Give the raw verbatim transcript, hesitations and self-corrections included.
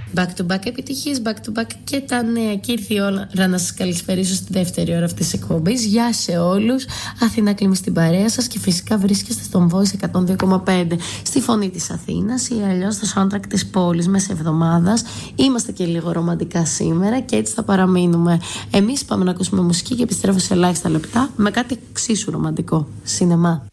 Back to back επιτυχίες, back to back και τα νέα. Και ήρθε η ώρα να σας καλησπερίσω στη δεύτερη ώρα αυτής της εκπομπής. Γεια σε όλους. Αθηνά Κλίμη στην παρέα σας και φυσικά βρίσκεστε στον Voice εκατόν δύο κόμμα πέντε. Στη φωνή της Αθήνας ή αλλιώς στο soundtrack της πόλης μέσα εβδομάδας. Είμαστε και λίγο ρομαντικά σήμερα και έτσι θα παραμείνουμε. Εμείς πάμε να ακούσουμε μουσική και επιστρέφω σε ελάχιστα λεπτά με κάτι εξίσου ρομαντικό. Σινεμά.